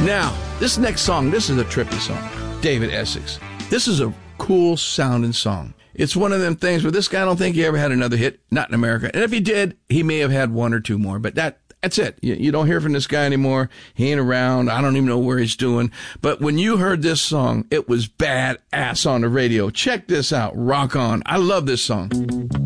Now, this next song, this is a trippy song. David Essex. This is a cool sounding song. It's one of them things where this guy, I don't think he ever had another hit, not in America. And if he did, he may have had one or two more, but that's it. You don't hear from this guy anymore. He ain't around. I don't even know where he's doing. But when you heard this song, it was badass on the radio. Check this out. Rock On. I love this song.